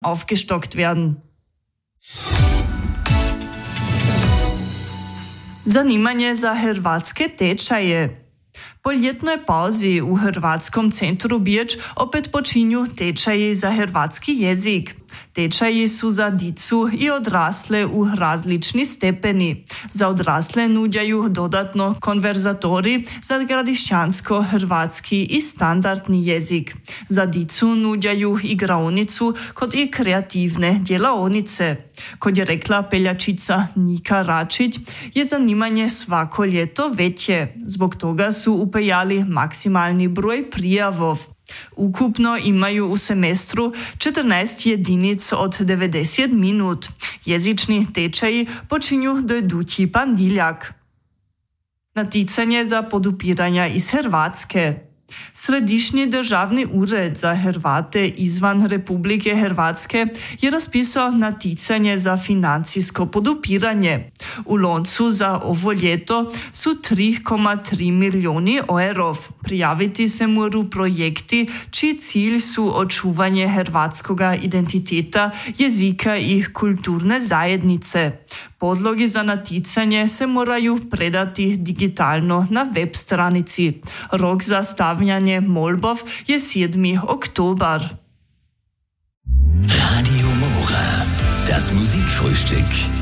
aufgestockt werden. Zanimanje za hrvatske tečaje. Po ljetnoj pauzi u Hrvatskom centru Biječ opet počinju tečaji za hrvatski jezik. Tečaji su za dicu i odrasle u različni stepeni. Za odrasle nudjaju dodatno konverzatori za gradišćansko-hrvatski i standardni jezik. Za dicu nudjaju igraonicu kod i kreativne djelaonice. Kod je rekla peljačica Nika Račić, je zanimanje svako ljeto veće. Zbog toga su upejali maksimalni broj prijavov. Ukupno imaju u semestru 14 jedinic od 90 minut. Jezični tečaji počinju do idući pandiljak. Naticanje za podupiranja iz Hrvatske. Središnji državni ured za Hrvate izvan Republike Hrvatske je raspisao naticanje za financijsko podupiranje. U loncu za ovo ljeto su 3,3 milijuni eurov. Prijaviti se moru projekti čiji cilj su očuvanje hrvatskoga identiteta, jezika i kulturne zajednice. Podlogi za naticanje se moraju predati digitalno na web stranici. Rok za stavljanje molbov je 7. oktobar. Radio Mora, das Musikfrühstück.